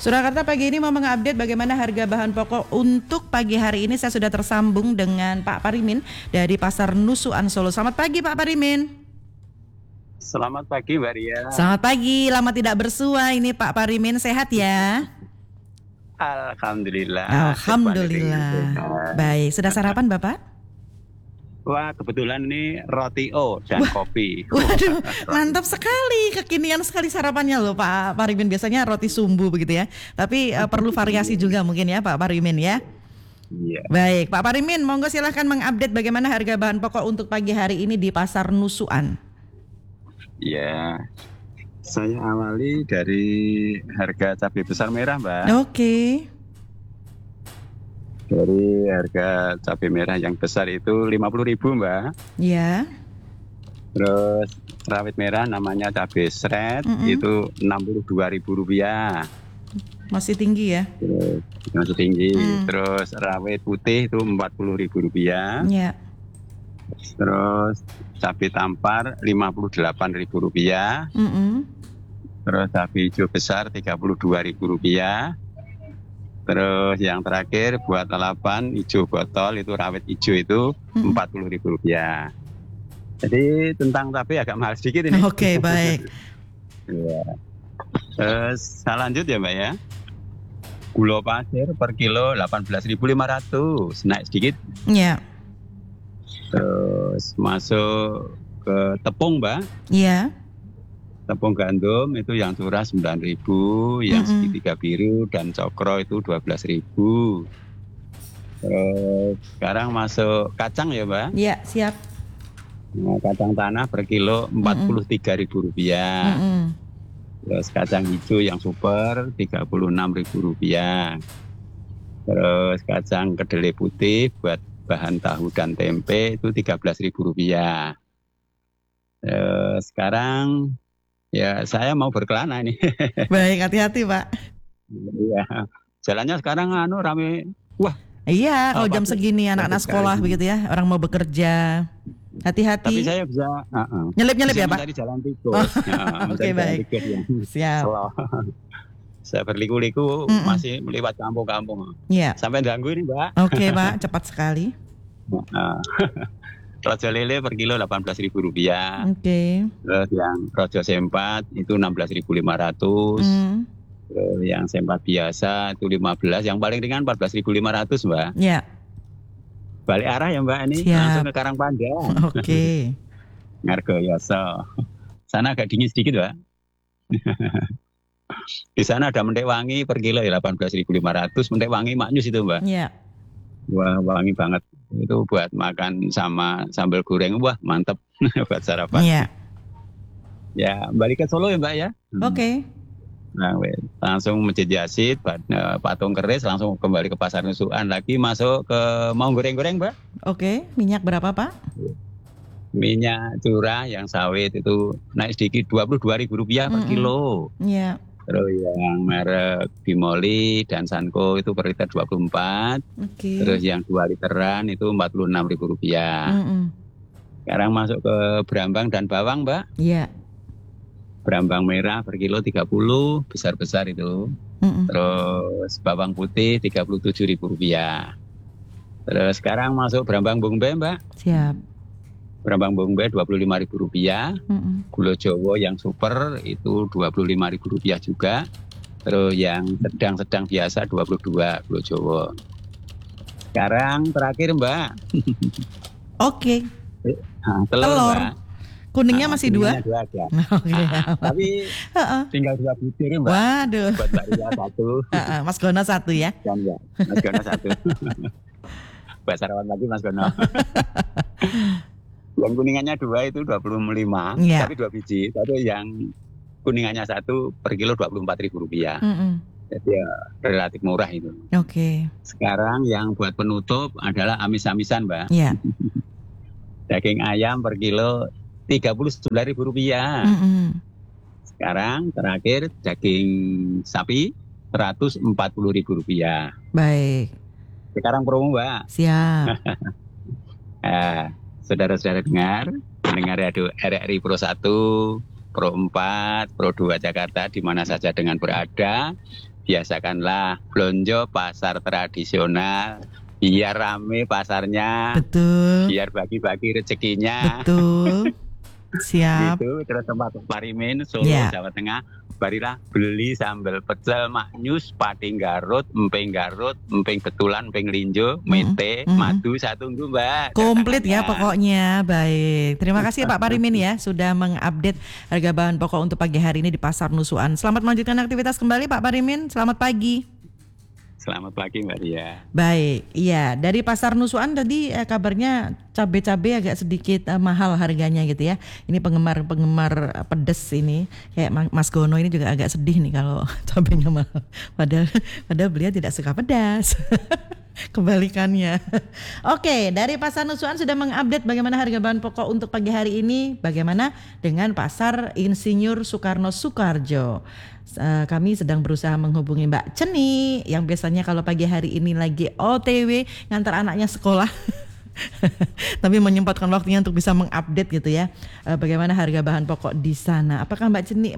Surakarta pagi ini mau mengupdate bagaimana harga bahan pokok untuk pagi hari ini. Saya sudah tersambung dengan Pak Parimin dari Pasar Nusuan Solo. Selamat pagi Pak Parimin. Selamat pagi Mbak Ria. Selamat pagi, lama tidak bersua ini Pak Parimin, sehat ya? Alhamdulillah. Alhamdulillah. Baik, sudah sarapan Bapak? Wah, kebetulan ini roti dan kopi. Waduh, mantap sekali. Kekinian sekali sarapannya loh Pak Parimin. Biasanya roti sumbu begitu ya. Tapi perlu variasi juga mungkin ya Pak Parimin ya. Iya. Baik, Pak Parimin, monggo silahkan mengupdate bagaimana harga bahan pokok untuk pagi hari ini di Pasar Nusuan. Ya, saya awali dari harga cabai besar merah, Mbak. Oke. Dari harga cabai merah yang besar itu 50.000, Mbak. Ya. Terus rawit merah namanya cabai seret itu Rp62.000. Masih tinggi ya? Terus masih tinggi. Terus rawit putih itu Rp40.000. Ya. Terus cabai tampar Rp58.000. Terus cabai hijau besar Rp32.000. Terus yang terakhir buat lalapan hijau botol itu rawit hijau itu Rp40.000. Jadi tentang cabai agak mahal sedikit ini. Oke, baik. Ya. Terus saya lanjut ya Mbak ya. Gula pasir per kilo 18.500, naik sedikit. Ya. Terus masuk ke tepung Mbak. Iya. Tepung gandum itu yang curah 9.000, yang segitiga biru dan cokro itu 12.000. Sekarang masuk kacang ya Mbak? Iya, siap. Nah, kacang tanah per kilo Rp43.000. Terus kacang hijau yang super Rp36.000. Terus kacang kedelai putih buat bahan tahu dan tempe itu Rp13.000. Sekarang ya saya mau berkelana nih. Baik, hati-hati Pak. Iya, jalannya sekarang rame. Wah. Iya, kalau jam segini anak-anak sekolah begitu ya, orang mau bekerja. Hati-hati. Tapi saya bisa nyelip-nyelip ya Pak? Mencari jalan tikus. Oke, baik. Siap. Saya berliku-liku masih lewat kampung-kampung. Iya. Sampai ganggu ini Mbak. Oke Pak, cepat sekali. Rojo lele per kilo Rp18.000. Oke. Terus yang rojo sempat itu Rp16.500. Yang sempat biasa itu 15. Yang paling ringan Rp14.500 Mbak. Iya. Balik arah ya Mbak ini. Siap. Langsung ke Karangpanjang. Oke. Ngargoyoso. Sana agak dingin sedikit Mbak. Di sana ada mentek wangi per kilo ya Rp18.500. Mentek wangi maknyus itu Mbak. Iya. Wah, wangi banget. Itu buat makan sama sambal goreng. Wah, mantep buat sarapan. Iya. Ya, balik ke Solo ya Mbak ya. Oke. Nah, langsung Masjid Yazid, Patung Keris, langsung kembali ke Pasar Nusuan lagi, masuk ke mau goreng-goreng Mbak. Oke, minyak berapa Pak? Minyak curah yang sawit itu naik sedikit Rp22.000 per kilo. Iya. Terus yang merek Bimoli dan Sanko itu per liter 24. Oke. Terus yang 2 literan itu Rp46.000. Sekarang masuk ke Brambang dan bawang Mbak. Iya. Brambang merah per kilo 30, besar-besar itu. Terus bawang putih Rp37.000. Terus sekarang masuk Brambang Bombay Mbak. Siap. Brambang Bombay Rp25.000. Gula Jawa yang super itu Rp25.000 juga. Terus yang sedang-sedang biasa 22 gula Jawa. Sekarang terakhir Mbak. Oke. Telur Mbak. Kuningnya masih 2? Kuningnya 2 aja. Oke. Tapi tinggal 2 butir Mbak. Waduh. Buat Mbak Ria 1. Mas Gono 1 ya? Dan ya, Mas Gono 1. Buat sarapan lagi Mas Gono. Yang kuningannya 2 itu 25, tapi 2 biji. Tapi yang kuningannya 1 per kilo Rp24.000. Jadi ya relatif murah itu. Oke. Sekarang yang buat penutup adalah amis-amisan Mbak. Iya. Daging ayam per kilo Rp39.000. Sekarang terakhir daging sapi Rp140.000. Baik. Sekarang promo Mbak. Siap. Saudara-saudara mendengar radio RRI Pro 1, Pro 4, Pro 2 Jakarta di mana saja dengan berada. biasakanlah belanja pasar tradisional, biar rame pasarnya, Betul. biar bagi-bagi rezekinya. Betul. Siap. Gitu. Terus tempat Parimin Solo, Ya. Jawa Tengah, barilah beli sambal pecel maknyus pating Garut, emping betulan, emping linjo, mete, madu satu tunggu Mbak. Komplit ya datangannya. pokoknya. Baik. Terima kasih Pak Parimin ya sudah mengupdate harga bahan pokok untuk pagi hari ini di Pasar Nusuan. Selamat melanjutkan aktivitas kembali Pak Parimin. Selamat pagi. Selamat pagi Mbak Ria. Baik, iya dari Pasar Nusuan tadi kabarnya cabai-cabai agak sedikit mahal harganya gitu ya. Ini penggemar pedes ini kayak Mas Gono ini juga agak sedih nih kalau cabainya mahal. Padahal beliau tidak suka pedas. Kebalikannya. Oke, dari Pasar Nusuan sudah mengupdate bagaimana harga bahan pokok untuk pagi hari ini. Bagaimana dengan Pasar Insinyur Soekarno Soekarjo. Kami sedang berusaha menghubungi Mbak Ceni yang biasanya kalau pagi hari ini lagi OTW ngantar anaknya sekolah. Tapi menyempatkan waktunya untuk bisa mengupdate gitu ya bagaimana harga bahan pokok di sana. Apakah Mbak Ceni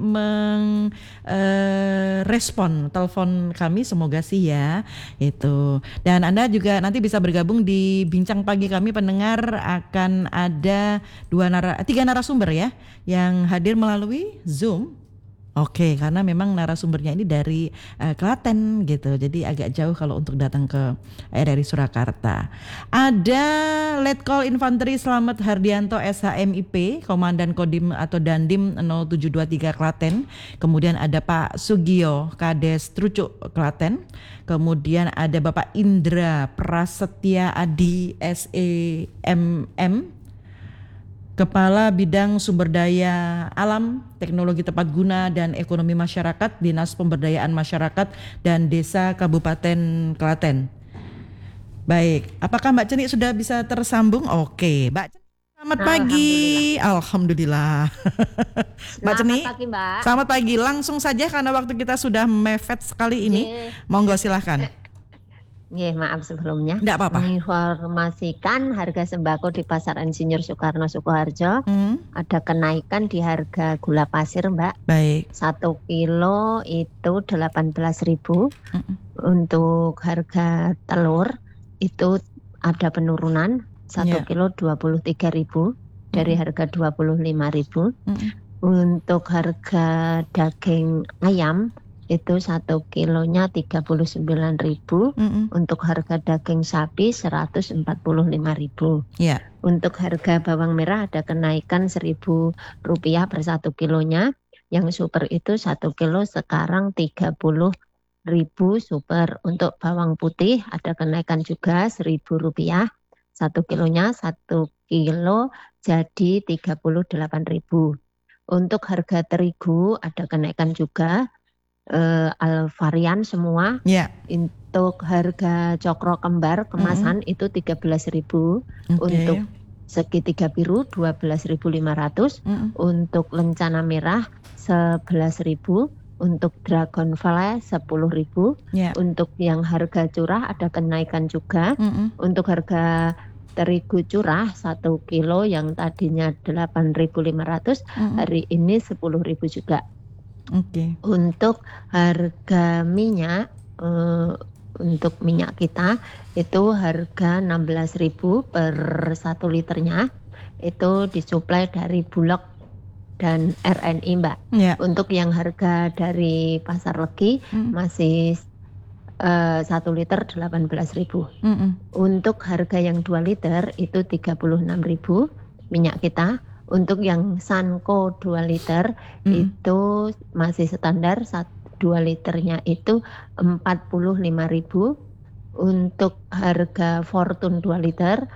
respon telepon kami? Semoga sih ya itu. Dan Anda juga nanti bisa bergabung di bincang pagi kami pendengar. Akan ada 3 narasumber ya yang hadir melalui Zoom. Oke, karena memang narasumbernya ini dari Klaten gitu, jadi agak jauh kalau untuk datang ke dari Surakarta. Ada Letkol Infanteri Slamet Hardianto SHMIP, Komandan Kodim atau Dandim 0723 Klaten. Kemudian ada Pak Sugio Kades Trucuk Klaten. Kemudian ada Bapak Indra Prasetya Adi SEMM, Kepala Bidang Sumber Daya Alam, Teknologi Tepat Guna dan Ekonomi Masyarakat, Dinas Pemberdayaan Masyarakat dan Desa Kabupaten Klaten. Baik, apakah Mbak Ceni sudah bisa tersambung? Oke, Mbak Ceni, selamat pagi. Alhamdulillah. Mbak Ceni, selamat pagi Mbak. Selamat pagi, langsung saja karena waktu kita sudah mepet sekali ini. Monggo silahkan. Maaf sebelumnya. Tidak apa-apa. Menginformasikan harga sembako di Pasar Insinyur Soekarno Soekarjo ada kenaikan di harga gula pasir Mbak. Baik. 1 kilo itu 18.000. Untuk harga telur itu ada penurunan 1 kilo 23.000 dari harga 25.000. Untuk harga daging ayam itu 1 kilonya 39.000. Untuk harga daging sapi 145.000. Yeah. Untuk harga bawang merah ada kenaikan Rp1.000 per 1 kilonya. Yang super itu 1 kilo sekarang 30.000 super. Untuk bawang putih ada kenaikan juga Rp1.000 1 kilonya. 1 kilo jadi 38.000. Untuk harga terigu ada kenaikan juga. Varian semua. Untuk harga cokro kembar kemasan itu 13.000. Untuk segitiga biru 12.500. Untuk lencana merah 11.000. Untuk dragonfly 10.000. Untuk yang harga curah ada kenaikan juga. Untuk harga terigu curah 1 kilo yang tadinya 8.500 hari ini 10.000 juga. Untuk harga minyak, untuk minyak kita itu harga 16.000 per 1 liternya. Itu disuplai dari Bulog dan RNI Mbak. Untuk yang harga dari Pasar Legi masih 1 liter 18.000. Untuk harga yang 2 liter itu 36.000 minyak kita. Untuk yang Sanko 2 liter itu masih standar 2 liternya itu 45.000. Untuk harga Fortune 2 liter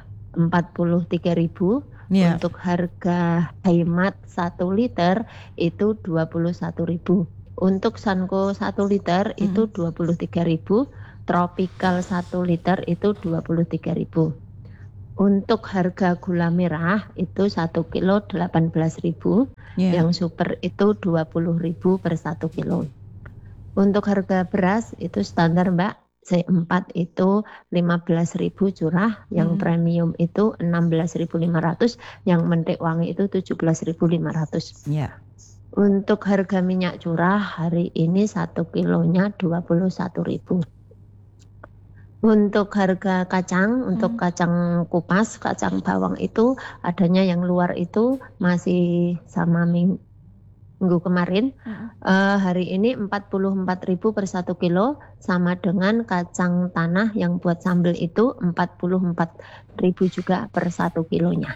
43.000. Untuk harga Heimat 1 liter itu 21.000. Untuk Sanko 1 liter itu 23.000. Tropical 1 liter itu 23.000. Untuk harga gula merah itu 1 kilo 18.000, yang super itu 20.000 per 1 kilo. Untuk harga beras itu standar Mbak, C4 itu 15.000 curah, yang premium itu 16.500, yang mentik wangi itu 17.500. Untuk harga minyak curah hari ini 1 kilonya 21.000. Untuk harga kacang, untuk kacang kupas, kacang bawang itu adanya yang luar itu masih sama minggu kemarin. Hari ini 44.000 per 1 kilo, sama dengan kacang tanah yang buat sambal itu 44.000 juga per 1 kilonya.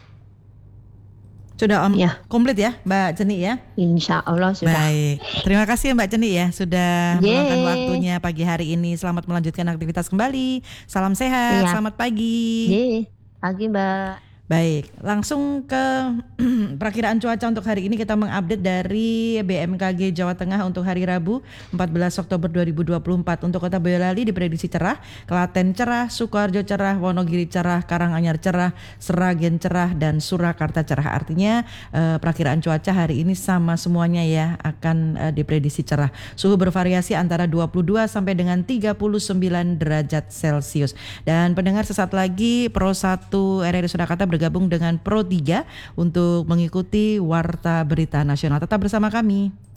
Sudah Ya. komplit ya Mbak Ceni ya? Insya Allah sudah. Baik, terima kasih Mbak Ceni ya sudah meluangkan Yeay. waktunya pagi hari ini. Selamat melanjutkan aktivitas kembali. Salam sehat, Iya. selamat pagi. Yeay. Pagi Mbak. Baik, langsung ke perakiraan cuaca untuk hari ini kita mengupdate dari BMKG Jawa Tengah untuk hari Rabu 14 Oktober 2024. Untuk Kota Boyolali diprediksi cerah, Klaten cerah, Sukoharjo cerah, Wonogiri cerah, Karanganyar cerah, Seragen cerah, dan Surakarta cerah. Artinya perakiraan cuaca hari ini sama semuanya ya, akan diprediksi cerah. Suhu bervariasi antara 22 sampai dengan 39 derajat Celcius. Dan pendengar, sesaat lagi Pro 1 RRI Surakarta bergabung dengan Pro 3 untuk mengikuti Warta Berita Nasional. Tetap bersama kami.